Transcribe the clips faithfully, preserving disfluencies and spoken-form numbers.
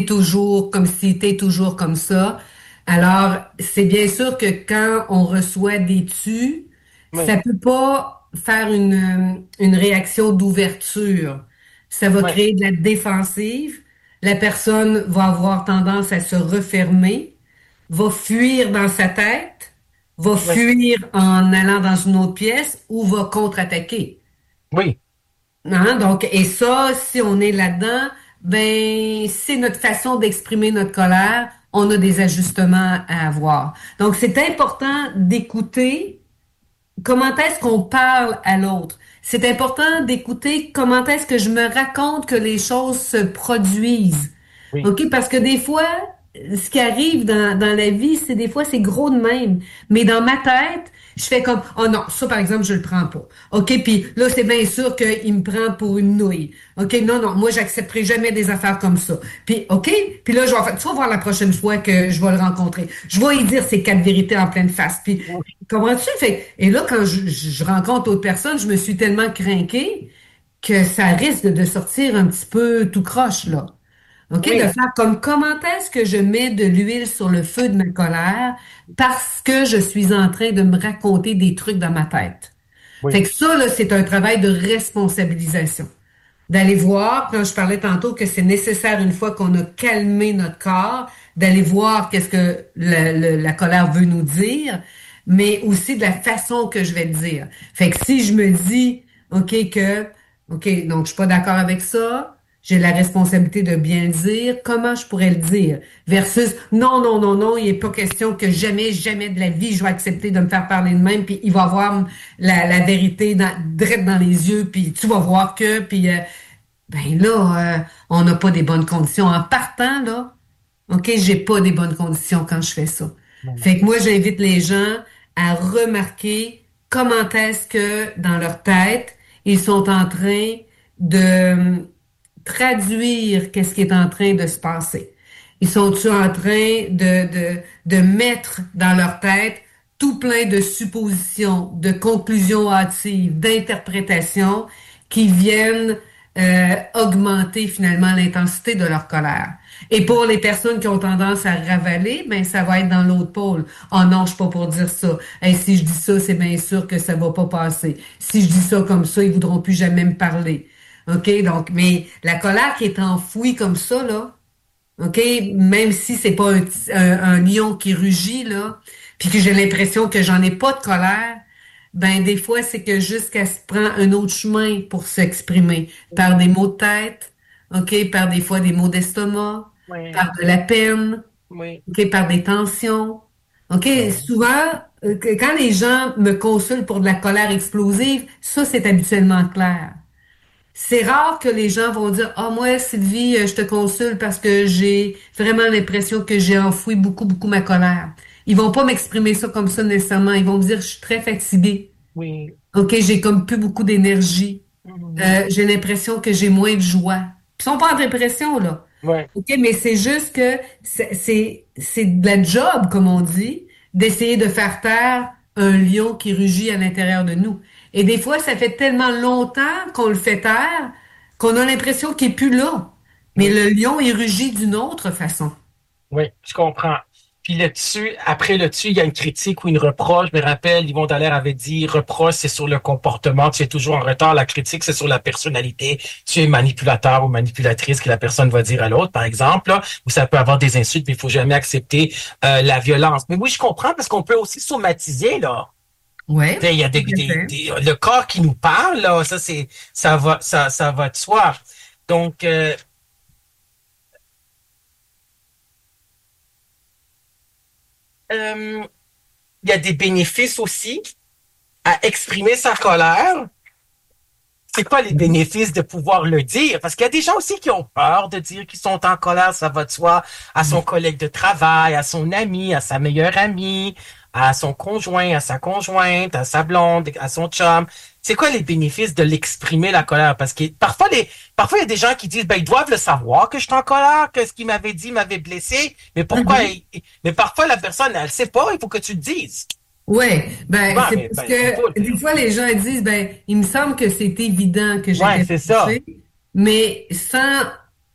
toujours comme si t'es toujours comme ça. Alors, c'est bien sûr que quand on reçoit des tus, Oui, ça peut pas faire une, euh, une réaction d'ouverture. Ça va oui, créer de la défensive. La personne va avoir tendance à se refermer, va fuir dans sa tête, va oui, fuir en allant dans une autre pièce ou va contre-attaquer. oui, Hein? Donc, et ça, si on est là-dedans, ben, c'est notre façon d'exprimer notre colère. On a des ajustements à avoir. Donc, c'est important d'écouter comment est-ce qu'on parle à l'autre. C'est important d'écouter comment est-ce que je me raconte que les choses se produisent. oui, OK? Parce que des fois, ce qui arrive dans, dans la vie, c'est des fois, c'est gros de même. Mais dans ma tête, je fais comme, oh non, ça, par exemple, je le prends pas. OK? Puis là, c'est bien sûr qu'il me prend pour une nouille. OK? Non, non, moi, j'accepterai jamais des affaires comme ça. Puis, OK? Puis là, je vais faire, tu vas voir la prochaine fois que je vais le rencontrer. Je vais lui dire ces quatre vérités en pleine face. Puis, oui, comprends-tu? Fait, et là, quand je, je rencontre d'autres personnes, je me suis tellement craquée que ça risque de sortir un petit peu tout croche, là. OK? De oui, faire comme comment est-ce que je mets de l'huile sur le feu de ma colère parce que je suis en train de me raconter des trucs dans ma tête. Fait oui, que ça, là, c'est un travail de responsabilisation. D'aller voir, quand je parlais tantôt que c'est nécessaire une fois qu'on a calmé notre corps, d'aller voir qu'est-ce que la, la- la colère veut nous dire, mais aussi de la façon que je vais le dire. Fait que si je me dis, OK, que, OK, donc je suis pas d'accord avec ça, j'ai la responsabilité de bien le dire, comment je pourrais le dire? Versus, non, non, non, non, il n'est pas question que jamais, jamais de la vie, je vais accepter de me faire parler de même, puis il va voir la, la vérité dans, direct dans les yeux, puis tu vas voir que, puis euh, ben là, euh, on n'a pas des bonnes conditions. En partant, là, OK, j'ai pas des bonnes conditions quand je fais ça. oui, Fait que moi, j'invite les gens à remarquer comment est-ce que dans leur tête, ils sont en train de euh, traduire qu'est-ce qui est en train de se passer. Ils sont-ils en train de, de, de mettre dans leur tête tout plein de suppositions, de conclusions hâtives, d'interprétations qui viennent euh, augmenter finalement l'intensité de leur colère. Et pour les personnes qui ont tendance à ravaler, ben ça va être dans l'autre pôle. Oh non, je suis pas pour dire ça. Hey, si je dis ça, c'est bien sûr que ça va pas passer. Si je dis ça comme ça, ils voudront plus jamais me parler. OK? Donc, mais la colère qui est enfouie comme ça, là, OK? Même si c'est pas un, un, un lion qui rugit, là, puis que j'ai l'impression que j'en ai pas de colère, ben des fois, c'est que juste qu'elle se prend un autre chemin pour s'exprimer. Par des mots de tête, OK? Par des fois des mots d'estomac, oui, par de la peine, oui, OK? Par des tensions. OK? oui, Souvent, euh, que- quand les gens me consultent pour de la colère explosive, ça, c'est habituellement clair. C'est rare que les gens vont dire, ah, moi, Sylvie, euh, je te consulte parce que j'ai vraiment l'impression que j'ai enfoui beaucoup, beaucoup ma colère. Ils vont pas m'exprimer ça comme ça nécessairement. Ils vont me dire, je suis très fatiguée. oui, OK, j'ai comme plus beaucoup d'énergie. mhm, Euh, j'ai l'impression que j'ai moins de joie. Ils sont pas en dépression, là. oui, OK, mais c'est juste que c'est, c'est, c'est de la job, comme on dit, d'essayer de faire taire un lion qui rugit à l'intérieur de nous. Et des fois, ça fait tellement longtemps qu'on le fait taire qu'on a l'impression qu'il est plus là. Mais oui. le lion, il rugit d'une autre façon. Oui, je comprends. Puis le dessus, après le dessus, il y a une critique ou une reproche. Je me rappelle, Yvon Dallaire avait dit, reproche, c'est sur le comportement, tu es toujours en retard. La critique, c'est sur la personnalité. Tu es manipulateur ou manipulatrice que la personne va dire à l'autre, par exemple, là, où ça peut avoir des insultes, mais il faut jamais accepter euh, la violence. Mais oui, je comprends parce qu'on peut aussi somatiser, là. Oui, Tu sais, il y a tout des, à des, fait. des- le corps qui nous parle, là, ça, c'est, ça va, ça, ça va de soi. Donc, euh, euh, il y a des bénéfices aussi à exprimer sa colère. C'est quoi les bénéfices de pouvoir le dire? Parce qu'il y a des gens aussi qui ont peur de dire qu'ils sont en colère, ça va de soi, à son collègue de travail, à son ami, à sa meilleure amie, à son conjoint, à sa conjointe, à sa blonde, à son chum. C'est quoi les bénéfices de l'exprimer la colère? Parce que parfois, les, parfois, il y a des gens qui disent, ben, ils doivent le savoir que je suis en colère, que ce qu'il m'avait dit m'avait blessé, mais pourquoi, Mhm. il- mais parfois, la personne, elle sait pas, il faut que tu le dises. Ouais, ben Souvent, c'est mais, parce ben, il faut le que des dire. fois les gens ils disent ben il me semble que c'est évident que Ouais, j'étais c'est ça. fâchée, mais sans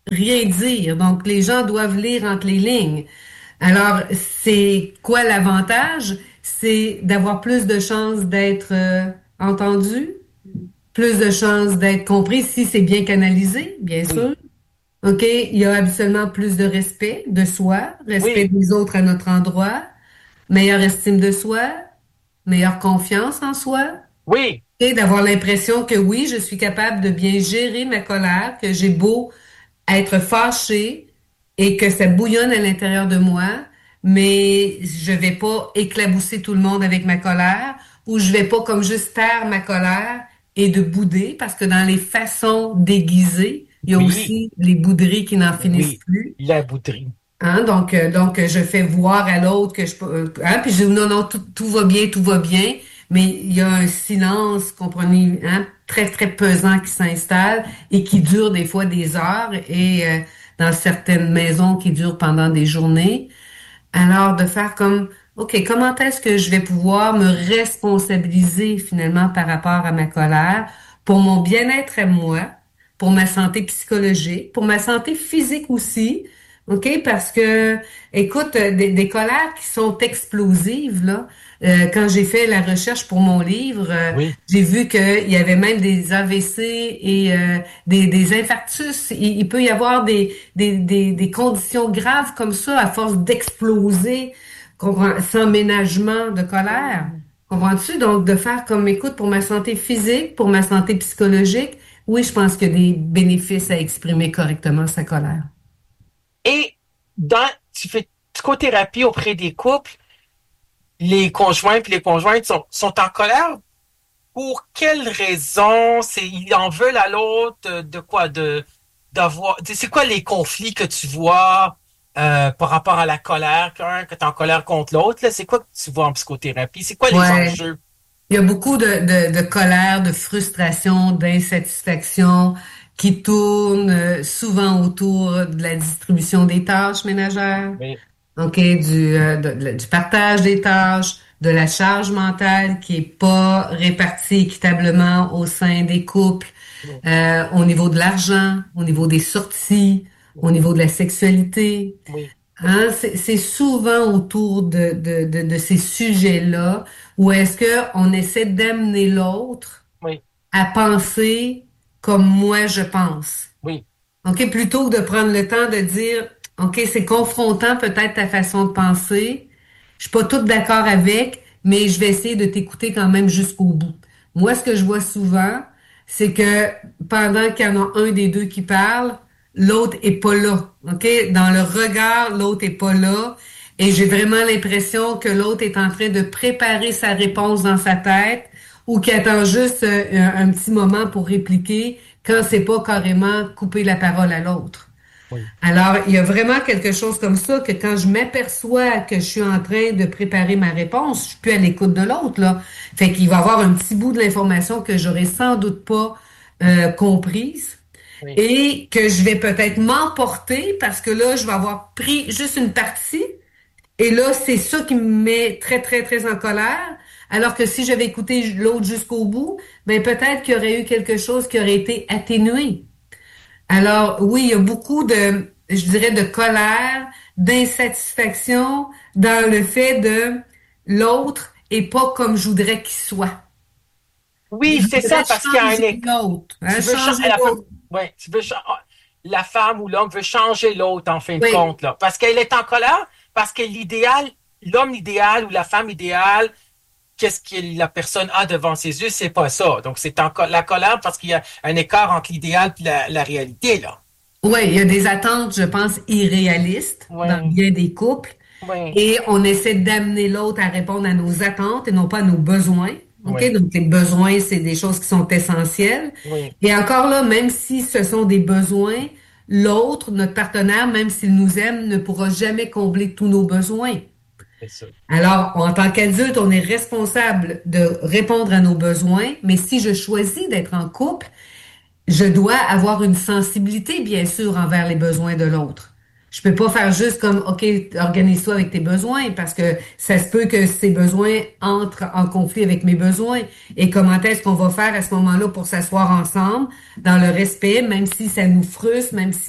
rien dire. Donc, les gens doivent lire entre les lignes. Alors, c'est quoi l'avantage? C'est d'avoir plus de chances d'être euh, entendu, plus de chances d'être compris si c'est bien canalisé, bien Oui, sûr. OK? Il y a absolument plus de respect de soi, respect oui, des autres à notre endroit, meilleure estime de soi, meilleure confiance en soi. oui, Et d'avoir l'impression que oui, je suis capable de bien gérer ma colère, que j'ai beau être fâchée et que ça bouillonne à l'intérieur de moi, mais je vais pas éclabousser tout le monde avec ma colère ou je vais pas comme juste taire ma colère et de bouder parce que dans les façons déguisées, il y a oui, aussi les bouderies qui n'en finissent oui. plus. La bouderie. Hein, donc, euh, donc, je fais voir à l'autre que je peux. euh, Hein, puis je dis non, non, tout, tout va bien, tout va bien. Mais il y a un silence, comprenez, hein, très, très pesant qui s'installe et qui dure des fois des heures et euh, dans certaines maisons qui durent pendant des journées. Alors, de faire comme, OK, comment est-ce que je vais pouvoir me responsabiliser finalement par rapport à ma colère pour mon bien-être à moi, pour ma santé psychologique, pour ma santé physique aussi, OK? Parce que, écoute, euh, des, des colères qui sont explosives, là, euh, quand j'ai fait la recherche pour mon livre, euh, Oui, j'ai vu qu'il y avait même des A V C et euh, des, des infarctus. Il, il peut y avoir des, des, des, des conditions graves comme ça à force d'exploser, comprends- sans ménagement de colère. Comprends-tu? Donc, de faire comme, écoute, pour ma santé physique, pour ma santé psychologique, oui, je pense qu'il y a des bénéfices à exprimer correctement sa colère. et dans, tu fais psychothérapie auprès des couples, les conjoints puis les conjointes sont, sont en colère. Pour quelle raison? C'est, ils en veulent à l'autre de, de quoi? De, d'avoir, c'est quoi les conflits que tu vois euh, par rapport à la colère, qu'un, que tu es en colère contre l'autre, là? C'est quoi que tu vois en psychothérapie? C'est quoi les Ouais. enjeux? Il y a beaucoup de, de, de colère, de frustration, d'insatisfaction qui tournent euh, souvent autour de la distribution des tâches ménagères. Oui, OK, du, euh, de- de- du partage des tâches, de la charge mentale qui est pas répartie équitablement au sein des couples, oui, euh, au niveau de l'argent, au niveau des sorties, au niveau de la sexualité. oui, Hein, c'est c'est souvent autour de, de, de, de ces sujets-là où est-ce que on essaie d'amener l'autre oui, à penser comme moi je pense. oui, OK, plutôt que de prendre le temps de dire, OK, c'est confrontant peut-être ta façon de penser. Je suis pas toute d'accord avec, mais je vais essayer de t'écouter quand même jusqu'au bout. Moi, ce que je vois souvent, c'est que pendant qu'il y en a un des deux qui parle, l'autre est pas là. OK? Dans le regard, l'autre est pas là. Et j'ai vraiment l'impression que l'autre est en train de préparer sa réponse dans sa tête ou qu'il attend juste euh, un, un petit moment pour répliquer quand c'est pas carrément couper la parole à l'autre. oui, Alors, il y a vraiment quelque chose comme ça que quand je m'aperçois que je suis en train de préparer ma réponse, je suis plus à l'écoute de l'autre, là. Fait qu'il va y avoir un petit bout de l'information que j'aurais sans doute pas euh, comprise oui, et que je vais peut-être m'emporter parce que là, je vais avoir pris juste une partie et là, c'est ça qui me met très, très, très en colère. Alors que si j'avais écouté l'autre jusqu'au bout, ben peut-être qu'il y aurait eu quelque chose qui aurait été atténué. Alors, oui, il y a beaucoup de, je dirais, de colère, d'insatisfaction dans le fait de l'autre est pas comme je voudrais qu'il soit. Je oui, c'est ça, voudrais parce qu'il y a un changer éc- l'autre, hein, tu veux cha- changer la, fa- l'autre. ouais, tu veux cha- la femme ou l'homme veut changer l'autre en fin de Oui, compte, là, parce qu'elle est en colère, parce que l'idéal, l'homme idéal ou la femme idéale, qu'est-ce que la personne a devant ses yeux, c'est pas ça. Donc c'est en co- la colère parce qu'il y a un écart entre l'idéal et la, la réalité, là. oui, il y a des attentes, je pense, irréalistes dans Ouais, bien des couples. ouais, Et on essaie d'amener l'autre à répondre à nos attentes et non pas à nos besoins. OK? ouais, Donc, les besoins, c'est des choses qui sont essentielles. ouais, Et encore là, même si ce sont des besoins, l'autre, notre partenaire, même s'il nous aime, ne pourra jamais combler tous nos besoins. c'est ça. Alors, en tant qu'adulte, on est responsable de répondre à nos besoins, mais si je choisis d'être en couple, je dois avoir une sensibilité, bien sûr, envers les besoins de l'autre. Je peux pas faire juste comme, OK, organise-toi avec tes besoins, parce que ça se peut que ces besoins entrent en conflit avec mes besoins. Et comment est-ce qu'on va faire à ce moment-là pour s'asseoir ensemble, dans le respect, même si ça nous frustre, même si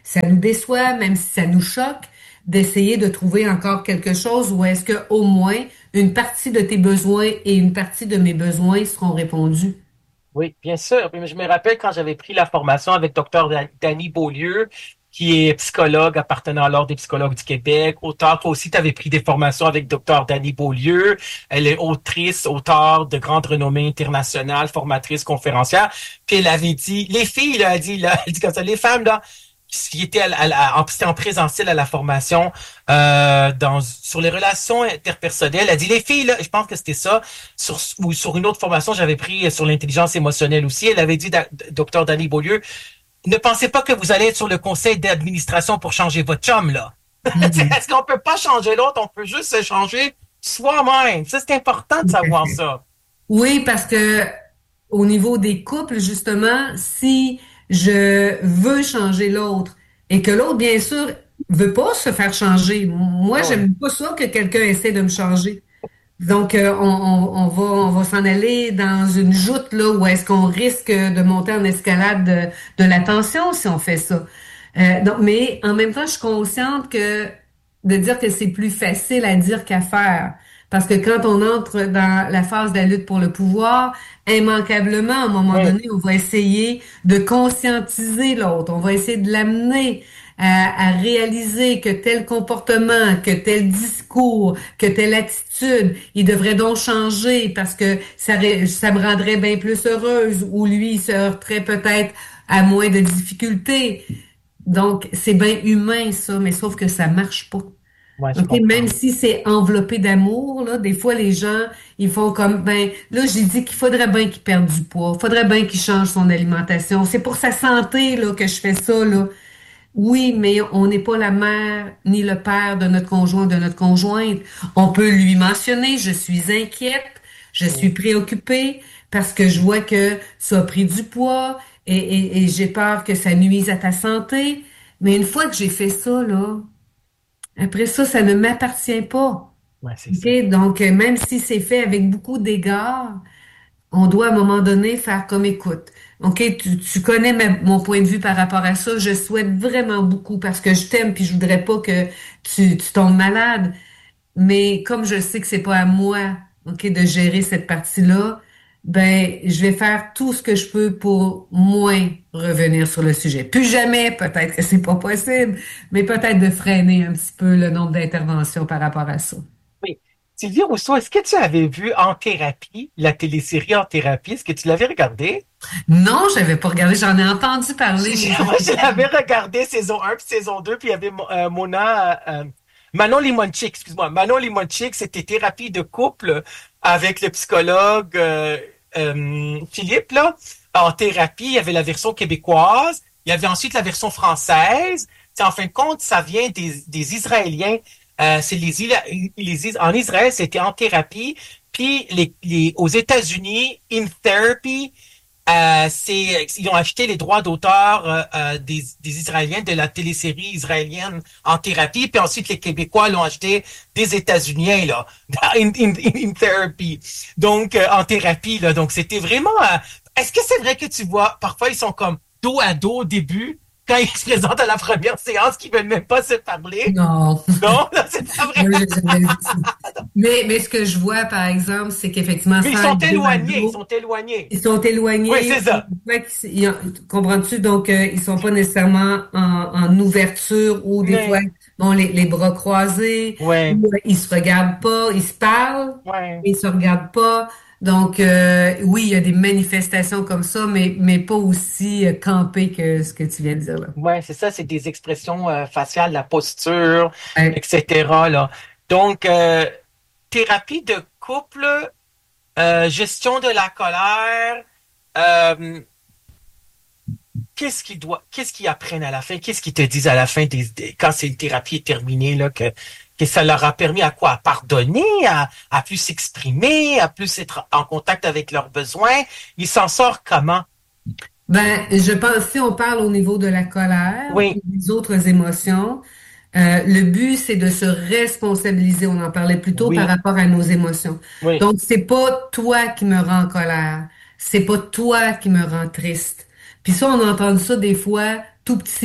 ça nous déçoit, même si ça nous choque, d'essayer de trouver encore quelque chose où est-ce que au moins une partie de tes besoins et une partie de mes besoins seront répondus. Oui, bien sûr. Je me rappelle quand j'avais pris la formation avec docteur Danny Beaulieu, qui est psychologue appartenant à l'Ordre des psychologues du Québec, auteur. Toi aussi, tu avais pris des formations avec docteur Danny Beaulieu. Elle est autrice, auteure de grande renommée internationale, formatrice, conférencière. Puis elle avait dit, les filles, là, elle dit, là, elle dit comme ça, les femmes, là, qui étaient à, à, à, en, c'était en présentiel à la formation euh, dans, sur les relations interpersonnelles. Elle a dit, les filles, là, je pense que c'était ça, sur, ou sur une autre formation, j'avais pris sur l'intelligence émotionnelle aussi. Elle avait dit, docteur Danny Beaulieu, ne pensez pas que vous allez être sur le conseil d'administration pour changer votre chum, là. Mhm. Est-ce qu'on peut pas changer l'autre? On peut juste se changer soi-même. Ça, c'est important de savoir ça. Oui, parce que au niveau des couples, justement, si je veux changer l'autre et que l'autre, bien sûr, veut pas se faire changer, moi, Ah ouais. j'aime pas ça que quelqu'un essaie de me changer. Donc, euh, on, on, on va, on va s'en aller dans une joute là où est-ce qu'on risque de monter en escalade de, de la tension si on fait ça. Euh, donc, mais en même temps, je suis consciente que de dire que c'est plus facile à dire qu'à faire. Parce que quand on entre dans la phase de la lutte pour le pouvoir, immanquablement, à un moment Oui, donné, on va essayer de conscientiser l'autre. On va essayer de l'amener à, à réaliser que tel comportement, que tel discours, que telle attitude, il devrait donc changer parce que ça, ça me rendrait bien plus heureuse ou lui, il se heurterait peut-être à moins de difficultés. Donc, c'est bien humain, ça, mais sauf que ça marche pas. ouais, je OK? Même comprends. si c'est enveloppé d'amour, là, des fois, les gens, ils font comme, ben, là, j'ai dit qu'il faudrait bien qu'il perde du poids, faudrait bien qu'il change son alimentation. C'est pour sa santé, là, que je fais ça, là. Oui, mais on n'est pas la mère ni le père de notre conjoint, de notre conjointe. On peut lui mentionner, je suis inquiète, je suis Oui, préoccupée parce que je vois que ça a pris du poids et, et, et j'ai peur que ça nuise à ta santé. Mais une fois que j'ai fait ça, là, après ça, ça ne m'appartient pas. ouais, c'est ça. OK? Donc, euh, même si c'est fait avec beaucoup d'égards, on doit à un moment donné faire comme écoute. OK, tu, tu connais ma- mon point de vue par rapport à ça. Je souhaite vraiment beaucoup parce que je t'aime puis je voudrais pas que tu, tu tombes malade. Mais comme je sais que c'est pas à moi, OK, de gérer cette partie-là, ben, je vais faire tout ce que je peux pour moins revenir sur le sujet. Plus jamais, peut-être que c'est pas possible, mais peut-être de freiner un petit peu le nombre d'interventions par rapport à ça. Oui. Sylvie Rousseau, est-ce que tu avais vu En thérapie, la télésérie En thérapie? Est-ce que tu l'avais regardée? Non, j'avais pas regardé, j'en ai entendu parler, J'ai- mais j'ai- Moi, je l'avais regardé saison un puis saison deux, puis il y avait euh, Mona, euh, Manon Limonchik, excuse-moi. Manon Limonchik, c'était thérapie de couple avec le psychologue euh, euh, Philippe, là. En thérapie, il y avait la version québécoise, il y avait ensuite la version française. T'sais, en fin de compte, ça vient des, des Israéliens. Euh, c'est les, Ila- les Is- en Israël, c'était en thérapie. Puis les, les, aux États-Unis, In Therapy, euh, c'est, ils ont acheté les droits d'auteur euh, euh, des, des Israéliens de la télésérie israélienne En thérapie, puis ensuite les Québécois l'ont acheté des États-Unis là, in, in, in therapy. Donc euh, En thérapie là, donc c'était vraiment. Euh, est-ce que c'est vrai que tu vois parfois ils sont comme dos à dos au début quand ils se présentent à la première séance, qu'ils veulent même pas se parler? non. Non, non, c'est pas vrai. Moi, j'ai jamais vu ça. Mais, mais ce que je vois, par exemple, c'est qu'effectivement, Mais ils sans sont être dos à éloignés, ils dos, sont éloignés. ils sont Oui, éloignés. c'est ça. Ouais, qu'ils- ils ont- comprends-tu? Donc, euh, ils sont pas nécessairement en, en ouverture ou des fois, Mais bon, les, les bras croisés, ouais, ou euh, ils se regardent pas, ils se parlent, ouais. mais ils se regardent pas. Donc, euh, oui, il y a des manifestations comme ça, mais, mais pas aussi euh, campées que ce que tu viens de dire là. Ouais, c'est ça, c'est des expressions euh, faciales, la posture, Ouais. et cetera là. Donc, euh, thérapie de couple, euh, gestion de la colère, euh, qu'est-ce qu'ils doivent, qu'est-ce qu'ils apprennent à la fin? Qu'est-ce qu'ils te disent à la fin des, des- quand c'est une thérapie est terminée, là, que, que ça leur a permis à quoi? À pardonner, à, à plus s'exprimer, à plus être en contact avec leurs besoins. Ils s'en sortent comment? Ben, je pense, si on parle au niveau de la colère Oui, ou des autres émotions, euh, le but, c'est de se responsabiliser. On en parlait plus tôt par oui, rapport à nos émotions. oui, Donc, c'est pas toi qui me rends en colère. C'est pas toi qui me rend triste. Puis ça, on entend ça des fois tout petit.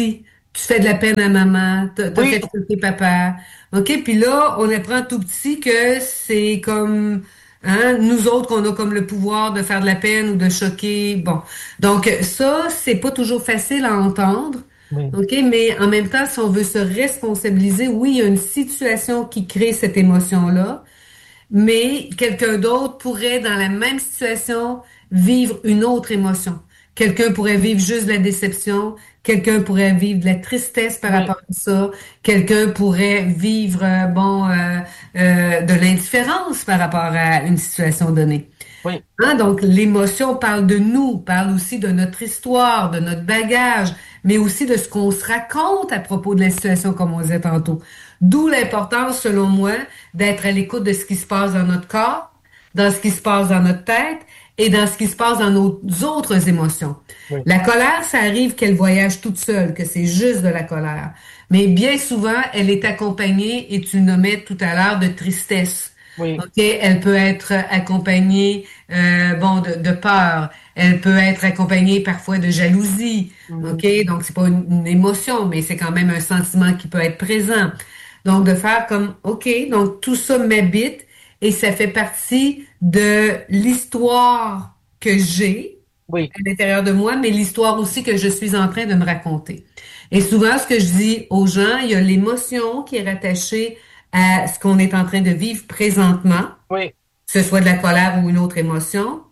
tu fais de la peine à maman, t'as, t'as Oui, fait choquer papa. OK? Puis là, on apprend tout petit que c'est comme, hein, nous autres qu'on a comme le pouvoir de faire de la peine ou de choquer. Bon. Donc, ça, c'est pas toujours facile à entendre. oui, OK? Mais en même temps, si on veut se responsabiliser, oui, il y a une situation qui crée cette émotion-là, mais quelqu'un d'autre pourrait, dans la même situation, vivre une autre émotion. Quelqu'un pourrait vivre juste de la déception, quelqu'un pourrait vivre de la tristesse par oui, rapport à ça, quelqu'un pourrait vivre, euh, bon, euh, euh, de l'indifférence par rapport à une situation donnée. oui, Hein, donc, l'émotion parle de nous, parle aussi de notre histoire, de notre bagage, mais aussi de ce qu'on se raconte à propos de la situation, comme on disait tantôt. D'où l'importance, selon moi, d'être à l'écoute de ce qui se passe dans notre corps, dans ce qui se passe dans notre tête et dans ce qui se passe dans nos autres émotions. oui, La colère, ça arrive qu'elle voyage toute seule, que c'est juste de la colère. Mais bien souvent, elle est accompagnée, et tu le nommais tout à l'heure, de tristesse. oui, OK, elle peut être accompagnée, euh, bon, de, de peur. Elle peut être accompagnée parfois de jalousie. OK, mhm, donc c'est pas une, une émotion, mais c'est quand même un sentiment qui peut être présent. Donc de faire comme, OK, donc tout ça m'habite et ça fait partie de l'histoire que j'ai oui, à l'intérieur de moi, mais l'histoire aussi que je suis en train de me raconter. Et souvent, ce que je dis aux gens, il y a l'émotion qui est rattachée à ce qu'on est en train de vivre présentement, oui, que ce soit de la colère ou une autre émotion,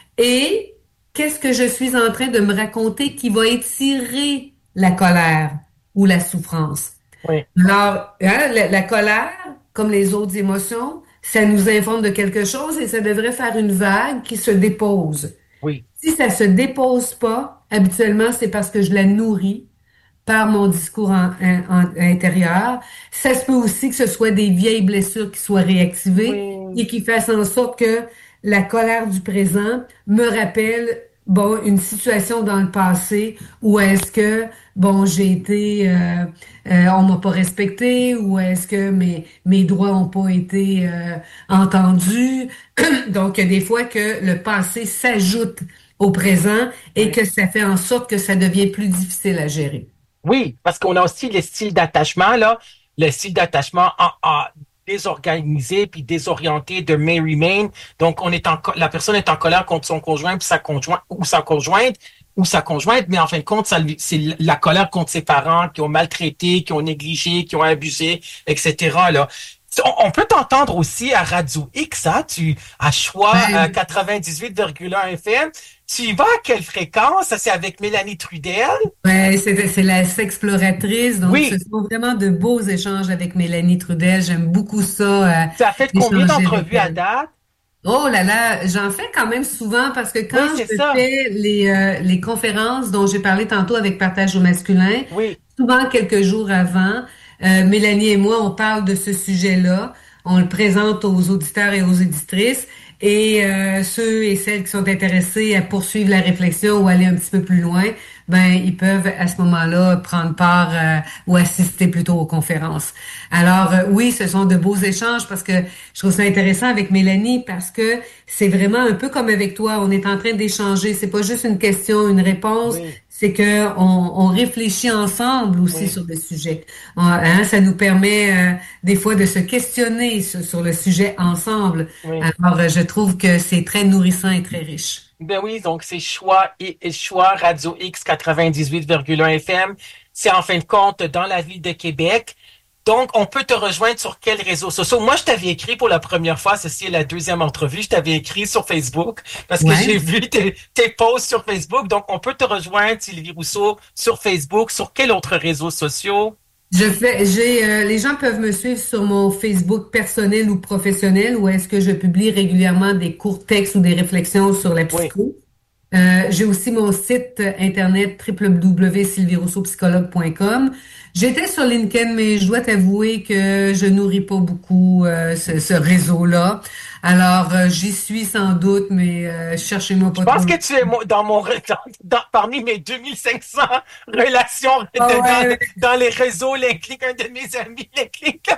et qu'est-ce que je suis en train de me raconter qui va étirer la colère ou la souffrance. oui, Alors, hein, la, la colère, comme les autres émotions, ça nous informe de quelque chose et ça devrait faire une vague qui se dépose. oui, Si ça se dépose pas, habituellement, c'est parce que je la nourris par mon discours en- en- en- intérieur. Ça se peut aussi que ce soit des vieilles blessures qui soient réactivées oui, et qui fassent en sorte que la colère du présent me rappelle, bon, une situation dans le passé où est-ce que, bon, j'ai été, euh, euh, on m'a pas respecté, ou est-ce que mes, mes droits ont pas été euh, entendus. Donc, il y a des fois que le passé s'ajoute au présent et oui. que ça fait en sorte que ça devient plus difficile à gérer. Oui, parce qu'on a aussi les styles d'attachement, là. Le style d'attachement en, en désorganisé puis désorienté de Mary Main. Donc, on est en, co- la personne est en colère contre son conjoint puis sa conjointe ou sa conjointe ou sa conjointe, mais en fin de compte, ça lui- c'est la colère contre ses parents qui ont maltraité, qui ont négligé, qui ont abusé, et cetera, là. On, on peut t'entendre aussi à Radio X, hein, tu, à Choix euh, Ben, quatre-vingt-dix-huit virgule un F M. Tu y vas à quelle fréquence? Ça, c'est avec Mélanie Trudel? ouais, c'est c'est la sexploratrice, donc ce Oui. sont vraiment de beaux échanges avec Mélanie Trudel. J'aime beaucoup ça, euh, Ça a fait combien échanger avec d'entrevues à elle. date? Oh là là, j'en fais quand même souvent parce que Oui, quand c'est je ça. fais les, euh, les conférences dont j'ai parlé tantôt avec Partage au masculin, Oui, souvent quelques jours avant, euh, Mélanie et moi, on parle de ce sujet-là. On le présente aux auditeurs et aux éditrices. Et euh, ceux et celles qui sont intéressés à poursuivre la réflexion ou aller un petit peu plus loin, ben ils peuvent à ce moment-là prendre part euh, ou assister plutôt aux conférences. Alors euh, oui, ce sont de beaux échanges parce que je trouve ça intéressant avec Mélanie parce que c'est vraiment un peu comme avec toi, on est en train d'échanger. C'est pas juste une question, une réponse, oui, c'est que on, on réfléchit ensemble aussi oui, sur le sujet. On- hein, ça nous permet euh, des fois de se questionner sur, sur le sujet ensemble. oui. Alors, euh, je trouve que c'est très nourrissant et très riche. Ben oui, donc c'est Choix, et, et Choix Radio X quatre-vingt-dix-huit virgule un F M. C'est en fin de compte dans la ville de Québec. Donc, on peut te rejoindre sur quels réseaux sociaux? Moi, je t'avais écrit pour la première fois, ceci est la deuxième entrevue, je t'avais écrit sur Facebook parce que Ouais. j'ai vu tes, tes posts sur Facebook. Donc, on peut te rejoindre, Sylvie Rousseau, sur Facebook, sur quels autres réseaux sociaux? Je fais, j'ai, euh, les gens peuvent me suivre sur mon Facebook personnel ou professionnel où est-ce que je publie régulièrement des courts textes ou des réflexions sur la Oui, psycho. Euh, j'ai aussi mon site internet w w w point sylvie rousseau psychologue point com. J'étais sur LinkedIn, mais je dois t'avouer que je nourris pas beaucoup euh, ce, ce réseau-là. Alors, euh, j'y suis sans doute, mais euh, cherchez-moi je pas trop. pense que tu es mo- dans mon re- dans, dans- parmi mes deux mille cinq cents relations de- Ah dans, ouais, dans les réseaux LinkedIn, un de mes amis LinkedIn.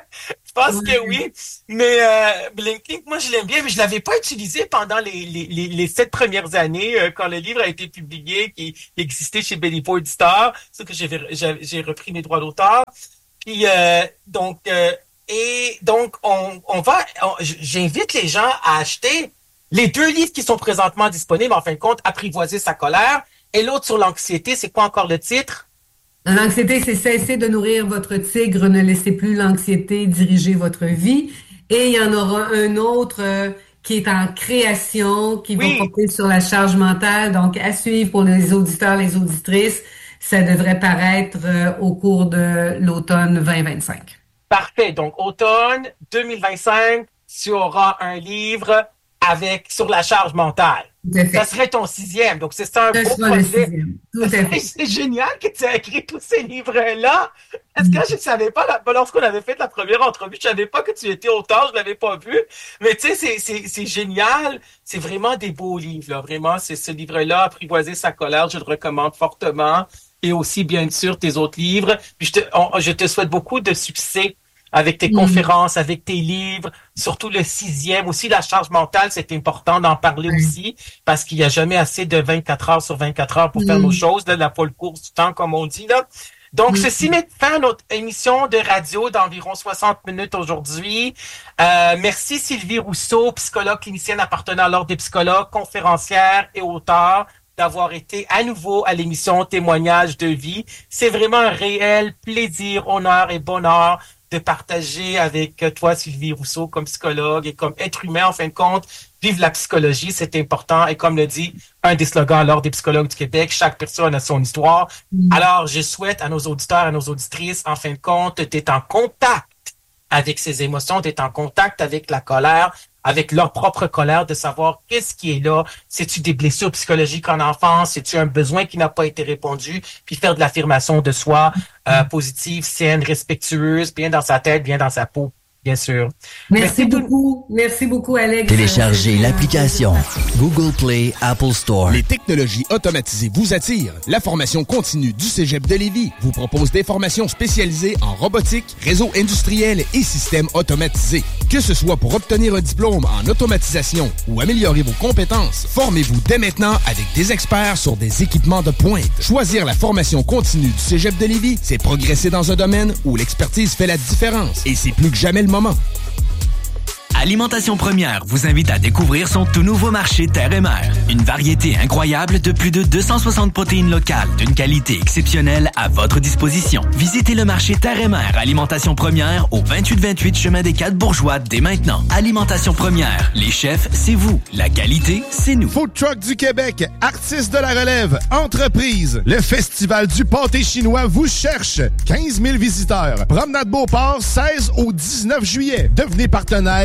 Je pense Ouais. que oui. Mais euh, Blinking, moi, je l'aime bien, mais je l'avais pas utilisé pendant les, les, les, les sept premières années, euh, quand le livre a été publié, qui, qui existait chez Béliveau Éditeur. C'est que j'ai, j'ai, j'ai repris mes droits d'auteur. Puis, euh, donc, euh, et donc, on, on va, on- j'invite les gens à acheter les deux livres qui sont présentement disponibles, en fin de compte, Apprivoiser sa colère, et l'autre sur l'anxiété. C'est quoi encore le titre? L'anxiété, c'est cesser de nourrir votre tigre, ne laissez plus l'anxiété diriger votre vie. Et il y en aura un autre euh, qui est en création, qui va Oui. porter sur la charge mentale. Donc, à suivre pour les auditeurs, les auditrices, ça devrait paraître euh, au cours de l'automne vingt vingt-cinq. Parfait. Donc, automne deux mille vingt-cinq, tu auras un livre avec sur la charge mentale. Tout à Ça fait. serait ton sixième. Donc, c'est un Ce beau sera le projet. sixième. Tout à fait. C'est génial que tu as écrit tous ces livres-là. Parce que je ne savais pas, la- lorsqu'on avait fait la première entrevue, je ne savais pas que tu étais auteur, je ne l'avais pas vu. Mais tu sais, c'est, c'est, c'est génial. C'est vraiment des beaux livres, là. Vraiment, c'est ce livre-là, Apprivoiser sa colère, je le recommande fortement. Et aussi, bien sûr, tes autres livres. Puis je te, on- je te souhaite beaucoup de succès avec tes Mm. conférences, avec tes livres, surtout le sixième. Aussi, la charge mentale, c'est important d'en parler Ouais. aussi, parce qu'il n'y a jamais assez de vingt-quatre heures sur vingt-quatre heures pour faire Mm. nos choses, là, la folle course du temps, comme on dit, là. Donc, Mm. ceci met fin à notre émission de radio d'environ soixante minutes aujourd'hui. Euh, merci Sylvie Rousseau, psychologue clinicienne appartenant à l'Ordre des psychologues, conférencière et auteure, d'avoir été à nouveau à l'émission Témoignages de vie. C'est vraiment un réel plaisir, honneur et bonheur de partager avec toi, Sylvie Rousseau, comme psychologue et comme être humain, en fin de compte. Vive la psychologie, c'est important. Et comme le dit un des slogans à l'Ordre des psychologues du Québec, chaque personne a son histoire. Mm. Alors, je souhaite à nos auditeurs, à nos auditrices, en fin de compte, d'être en contact avec ces émotions, d'être en contact avec la colère, avec leur propre colère, de savoir qu'est-ce qui est là. C'est-tu des blessures psychologiques en enfance? C'est-tu un besoin qui n'a pas été répondu? Puis faire de l'affirmation de soi euh, positive, saine, respectueuse, bien dans sa tête, bien dans sa peau, bien sûr. Merci Merci de- beaucoup. Merci beaucoup, Alex. Téléchargez Euh, l'application Google Play, Apple Store. Les technologies automatisées vous attirent. La formation continue du Cégep de Lévis vous propose des formations spécialisées en robotique, réseau industriel et systèmes automatisés. Que ce soit pour obtenir un diplôme en automatisation ou améliorer vos compétences, formez-vous dès maintenant avec des experts sur des équipements de pointe. Choisir la formation continue du Cégep de Lévis, c'est progresser dans un domaine où l'expertise fait la différence. Et c'est plus que jamais le moment. Alimentation Première vous invite à découvrir son tout nouveau marché Terre et Mer. Une variété incroyable de plus de deux cent soixante protéines locales d'une qualité exceptionnelle à votre disposition. Visitez le marché Terre et Mer Alimentation Première au vingt-huit vingt-huit chemin des Quatre Bourgeois dès maintenant. Alimentation Première, les chefs, c'est vous. La qualité, c'est nous. Food Truck du Québec, artistes de la relève, entreprise. Le Festival du pâté chinois vous cherche. quinze mille visiteurs. Promenade Beauport, seize au dix-neuf juillet. Devenez partenaire